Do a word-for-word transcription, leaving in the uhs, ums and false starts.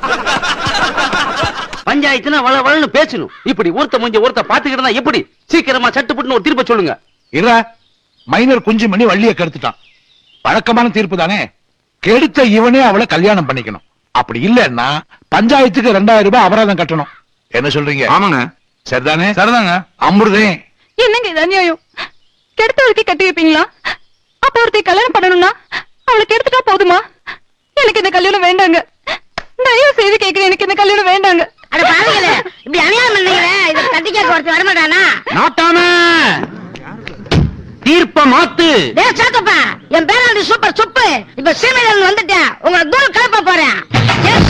பஞ்சாயத்துனா வள வளன்னு பேசணும். இப்படி ஒருத்த முடிஞ்ச ஒருத்த பாத்துக்கிட்டா எப்படி? சீக்கிரமா சட்டுப்பட்டுன்னு ஒரு தீர்ப்பை சொல்லுங்க. இல்ல மைனர் குஞ்சு மணி வள்ளிய கெடுத்துட்டான். வழக்கமான தீர்ப்பு தானே. கெடுத்த இவனே அவளை கல்யாணம் பண்ணிக்கணும். அப்படி இல்லன்னா பஞ்சாயத்துக்கு ரெண்டாயிரம் ரூபாய் அபராதம் கட்டணும். என்ன சொல்றீங்க? ஆமாங்க. சரிதானே? சரிதாங்க. அமிர்தே, என்னங்க இது அநியாயம்? கெடுத்தவளுக்கு கட்டி வைப்பீங்களா? அப்ப ஒருத்தைய கல்யாணம் பண்ணணும்னா அவளுக்கு எடுத்துட்டா போதுமா? எனக்கு இந்த கல்யாணம் வேண்டாங்க. தயவு செய்து கேட்கிறேன், எனக்கு இந்த கல்யாணம் வேண்டாங்க. அட பாருங்களே, இப்படி அநியாயம் பண்ணீங்களே, இத கட்டி கேட்க ஒருத்தர் வரமாட்டானா? நாட்டாம தீர்ப்ப மாத்து. டேய் சாக்கப்பா, என் பேர் வந்து சூப்பர் சுப்பு. இப்ப சீமையில வந்துட்டேன். உங்களை தூள் கிளப்ப போறேன்.